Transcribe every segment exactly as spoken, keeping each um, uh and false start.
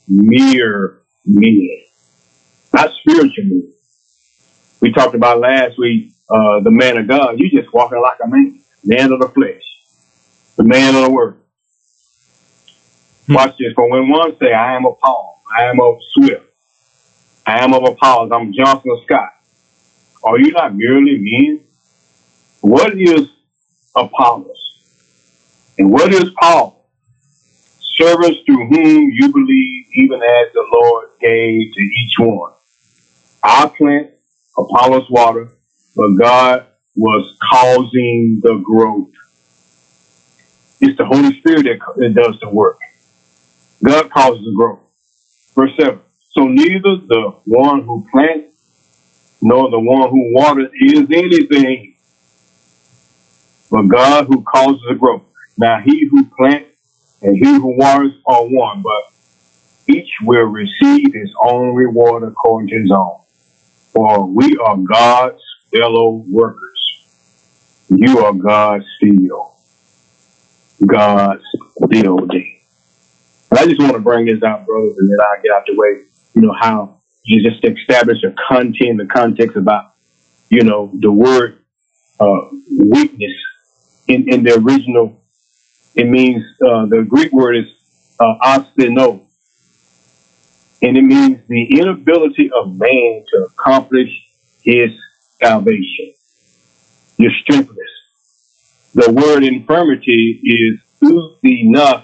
mere men, not spiritual men. We talked about last week, uh, the man of God. You just walking like a man, man of the flesh, the man of the word. Hmm. Watch this. For when one say, I am of Paul, I am of Swift, I am of Apollos, I'm Johnson of Scott. Are you not merely men? What is Apollos? And what is Paul? Servants through whom you believe, even as the Lord gave to each one. I plant, Apollos water, but God was causing the growth. It's the Holy Spirit that, that does the work. God causes the growth. Verse seven. So neither the one who plants nor the one who waters is anything, but God who causes the growth. Now he who plants and he who waters are one, but each will receive his own reward according to his own. For we are God's fellow workers. You are God's field, God's building. And I just want to bring this out, brothers, and then I'll get out the way. You know, how you just establish a content, the context about, you know, the word uh, weakness in, in the original. It means, uh, the Greek word is uh, astheno. And it means the inability of man to accomplish his salvation. You're strengthless. The word infirmity is uthinaha.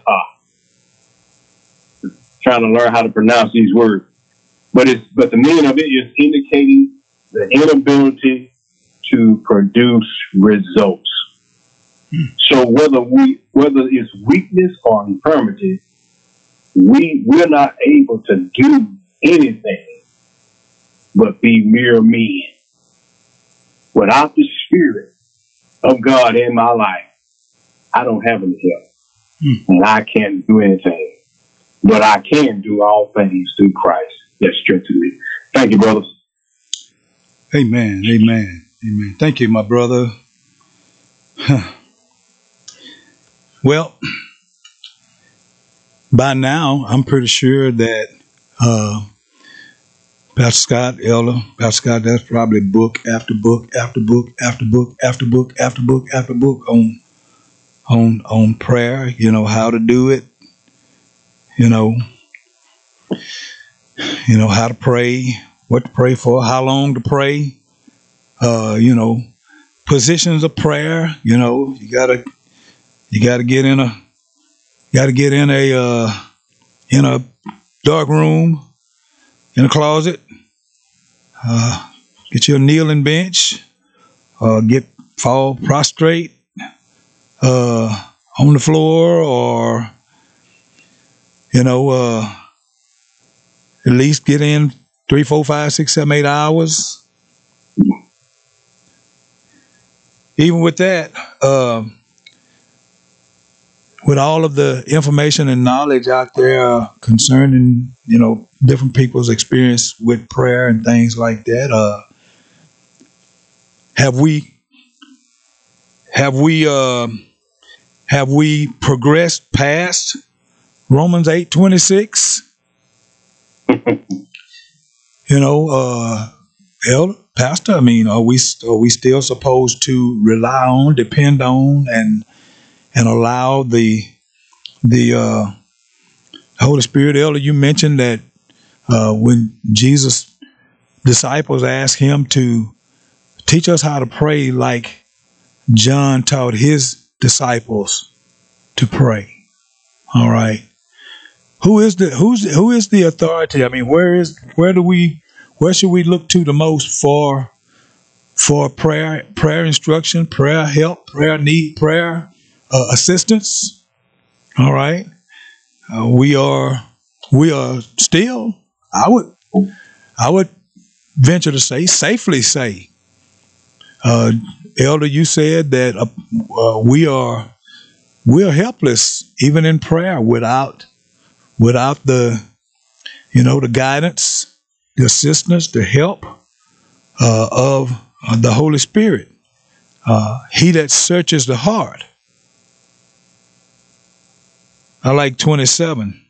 Trying to learn how to pronounce these words. But it's but the meaning of it is indicating the inability to produce results. Hmm. So whether we whether it's weakness or infirmity, we we're not able to do anything but be mere men. Without the Spirit of God in my life, I don't have any help. Hmm. And I can't do anything. But I can do all things through Christ that strengthens me. Thank you, brothers. Amen. Amen. Amen. Thank you, my brother. Well, by now, I'm pretty sure that uh, Pastor Scott, Elder, Pastor Scott, that's probably book after book after book after book after book after book after book on on on prayer. You know how to do it. You know, you know how to pray, what to pray for, how long to pray. Uh, you know, positions of prayer. You know, you gotta you gotta get in a gotta get in a uh, in a dark room, in a closet. Uh, get your kneeling bench. Uh, get fall prostrate uh, on the floor, or you know, uh, at least get in three, four, five, six, seven, eight hours. Even with that, uh, with all of the information and knowledge out there concerning, you know, different people's experience with prayer and things like that, uh, have we, have we, uh, have we progressed past Romans eight twenty-six? You know, uh, elder, pastor, I mean, are we are we still supposed to rely on, depend on, and and allow the the uh, Holy Spirit? Elder, you mentioned that uh, when Jesus' disciples asked him to teach us how to pray like John taught his disciples to pray. All right. Who is the who's who is the authority? I mean, where is where do we where should we look to the most for for prayer prayer instruction, prayer help, prayer need, prayer uh, assistance? All right, uh, we are we are still. I would I would venture to say, safely say, uh, Elder, you said that uh, uh, we are we are helpless even in prayer without. Without the, you know, the guidance, the assistance, the help uh, of uh, the Holy Spirit, uh, He that searches the heart. I like twenty-seven.